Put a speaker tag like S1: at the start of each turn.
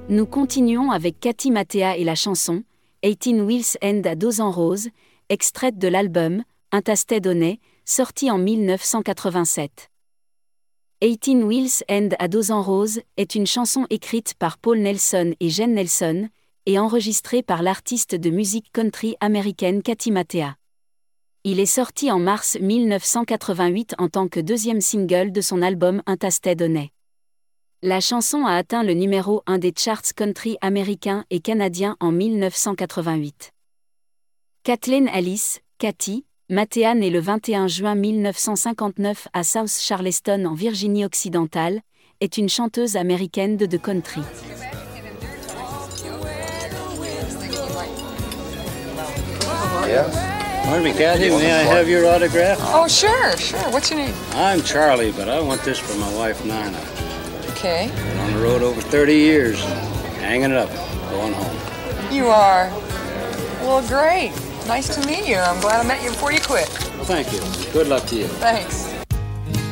S1: Nous continuons avec Katy Mattea et la chanson « 18 Wheels and a Dozen Roses », extraite de l'album « Intasted Honey », sorti en 1987. 18 Wheels and a Dozen Roses est une chanson écrite par Paul Nelson et Jen Nelson, et enregistrée par l'artiste de musique country américaine Katy Mattea. Il est sorti en mars 1988 en tant que deuxième single de son album Intasted Honey. La chanson a atteint le numéro 1 des charts country américains et canadiens en 1988. Kathleen Alice, Katy Mattea née le 21 juin 1959 à South Charleston en Virginie-Occidentale, est une chanteuse américaine de country.
S2: Yeah. Pardon me, Kathy, may I have your autograph?
S3: Oh, sure. What's your name?
S2: I'm Charlie, but I want this for my wife, Nana.
S3: Okay.
S2: Been on the road over 30 years, hanging it up, going home.
S3: You are? Well, great. Nice to meet you. I'm glad I met you before you quit.
S2: Well, thank you. Good luck to you.
S3: Thanks.